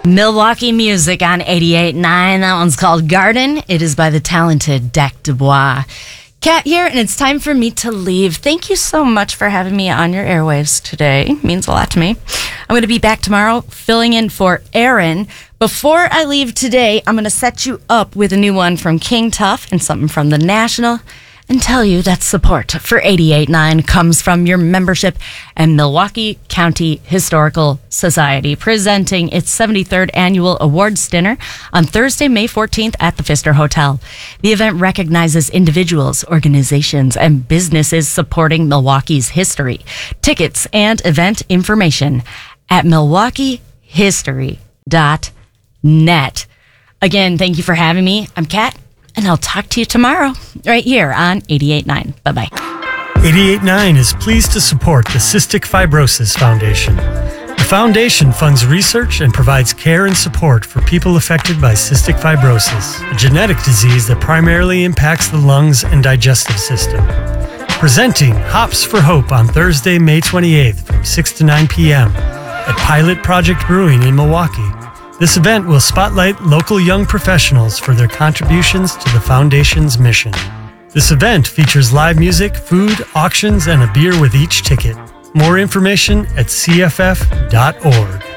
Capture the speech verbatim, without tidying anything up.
Milwaukee music on eighty-eight point nine. That one's called Garden. It is by the talented Dak Dubois. Kat here, and it's time for me to leave. Thank you so much for having me on your airwaves today. It means a lot to me. I'm going to be back tomorrow filling in for Aaron. Before I leave today, I'm going to set you up with a new one from King Tuff and something from the National, and tell you that support for eighty-eight point nine comes from your membership and Milwaukee County Historical Society, presenting its seventy-third annual awards dinner on Thursday, May fourteenth at the Pfister Hotel. The event recognizes individuals, organizations, and businesses supporting Milwaukee's history. Tickets and event information at milwaukee history dot net. Again, thank you for having me. I'm Kat. And I'll talk to you tomorrow, right here on eighty-eight point nine. Bye-bye. eighty-eight point nine is pleased to support the Cystic Fibrosis Foundation. The foundation funds research and provides care and support for people affected by cystic fibrosis, a genetic disease that primarily impacts the lungs and digestive system. Presenting Hops for Hope on Thursday, May twenty-eighth from six to nine p.m. at Pilot Project Brewing in Milwaukee. This event will spotlight local young professionals for their contributions to the Foundation's mission. This event features live music, food, auctions, and a beer with each ticket. More information at c f f dot org.